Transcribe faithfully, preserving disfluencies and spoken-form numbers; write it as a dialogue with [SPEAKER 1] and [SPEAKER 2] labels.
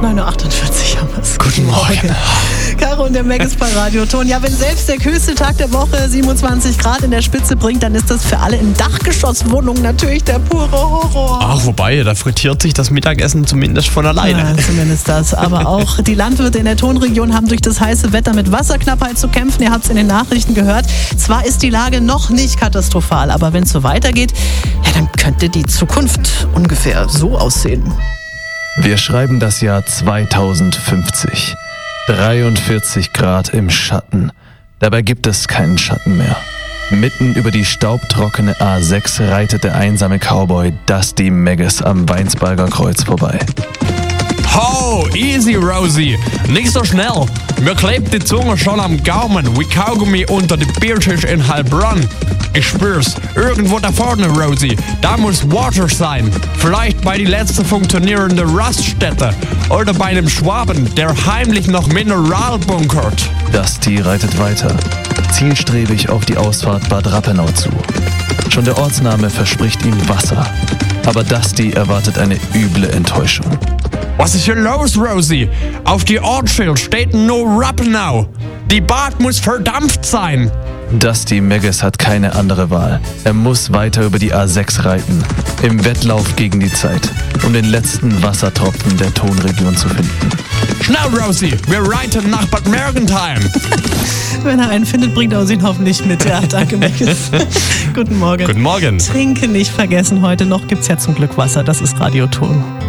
[SPEAKER 1] neun Uhr achtundvierzig haben wir es.
[SPEAKER 2] Guten Morgen.
[SPEAKER 1] Caro und der Megas bei Radioton. Ja, wenn selbst der höchste Tag der Woche siebenundzwanzig Grad in der Spitze bringt, dann ist das für alle in Dachgeschosswohnungen natürlich der pure Horror.
[SPEAKER 2] Ach, wobei, da frittiert sich das Mittagessen zumindest von alleine.
[SPEAKER 1] Ja, zumindest das. Aber auch die Landwirte in der Tonregion haben durch das heiße Wetter mit Wasserknappheit zu kämpfen. Ihr habt es in den Nachrichten gehört. Zwar ist die Lage noch nicht katastrophal, aber wenn es so weitergeht, ja, dann könnte die Zukunft ungefähr so aussehen.
[SPEAKER 3] Wir schreiben das Jahr zweitausendfünfzig. dreiundvierzig Grad im Schatten. Dabei gibt es keinen Schatten mehr. Mitten über die staubtrockene A sechs reitet der einsame Cowboy Dusty Megas am Weinsberger Kreuz vorbei.
[SPEAKER 2] Ho, easy Rosie, nicht so schnell. Mir klebt die Zunge schon am Gaumen, wie Kaugummi unter dem Biertisch in Heilbronn. Ich spür's, irgendwo da vorne, Rosie, da muss Water sein. Vielleicht bei die letzte funktionierende Raststätte oder bei einem Schwaben, der heimlich noch Mineral bunkert.
[SPEAKER 3] Dusty reitet weiter, zielstrebig auf die Ausfahrt Bad Rappenau zu. Schon der Ortsname verspricht ihm Wasser, aber Dusty erwartet eine üble Enttäuschung.
[SPEAKER 2] Was ist hier los, Rosie? Auf die Ortsschild steht No Rappenau. Die Bad muss verdampft sein.
[SPEAKER 3] Dusty Megas hat keine andere Wahl. Er muss weiter über die A sechs reiten, im Wettlauf gegen die Zeit, um den letzten Wassertropfen der Tonregion zu finden.
[SPEAKER 2] Schnell, Rosie, wir reiten nach Bad Mergentheim.
[SPEAKER 1] Wenn er einen findet, bringt er uns ihn hoffentlich mit. Ja, danke, Megas. Guten Morgen.
[SPEAKER 2] Guten Morgen.
[SPEAKER 1] Trinken nicht vergessen heute noch. Gibt's ja zum Glück Wasser. Das ist Radioton.